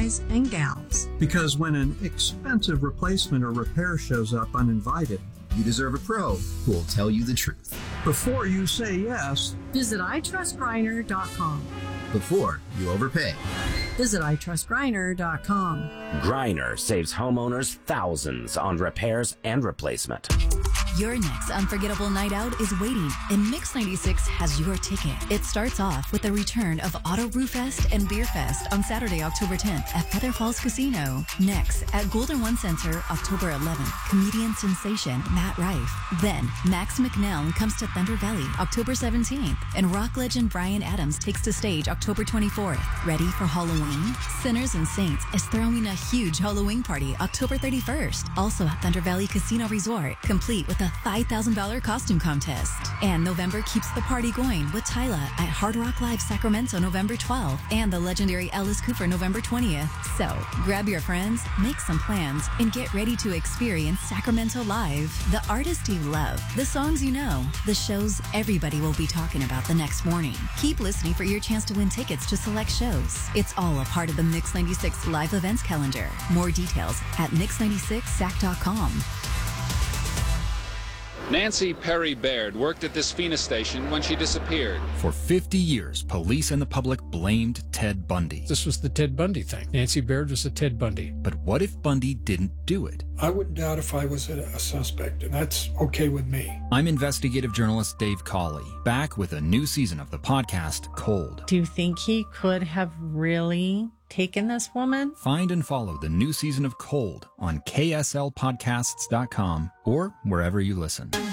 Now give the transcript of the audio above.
guys and gals. Because when an expensive replacement or repair shows up uninvited, you deserve a pro who will tell you the truth. Before you say yes, visit itrustgriner.com. Before you overpay, visit itrustgriner.com. Griner saves homeowners thousands on repairs and replacement. Your next unforgettable night out is waiting, and Mix 96 has your ticket. It starts off with the return of Auto Brew Fest and Beer Fest on Saturday, October 10th at Feather Falls Casino. Next, at Golden One Center, October 11th, comedian sensation Matt Rife. Then, Max McNell comes to Thunder Valley, October 17th, and rock legend Bryan Adams takes the stage October 24th. Ready for Halloween? Sinners and Saints is throwing a huge Halloween party October 31st, also at Thunder Valley Casino Resort, complete with a $5,000 costume contest. And November keeps the party going with Tyla at Hard Rock Live Sacramento November 12th and the legendary Alice Cooper November 20th. So grab your friends, make some plans, and get ready to experience Sacramento live. The artists you love, the songs you know, the shows everybody will be talking about the next morning. Keep listening for your chance to win tickets to select shows. It's all a part of the Mix 96 live events calendar. More details at mix96sac.com. Nancy Perry Baird worked at this Phoenix station when she disappeared. For 50 years, police and the public blamed Ted Bundy. This was the Ted Bundy thing. Nancy Baird was a Ted Bundy. But what if Bundy didn't do it? I wouldn't doubt if I was a suspect, and that's okay with me. I'm investigative journalist Dave Cawley, back with a new season of the podcast, Cold. Do you think he could have really taken this woman? Find and follow the new season of Cold on KSLpodcasts.com or wherever you listen.